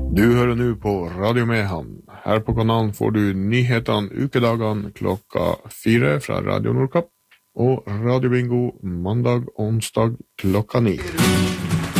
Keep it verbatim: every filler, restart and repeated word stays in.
Du hører nå på Radio Mehamn. Her på kanalen får du nyhetene ukedagene klokka fire fra Radio Nordkapp og Radio Bingo mandag og onsdag klokka ni.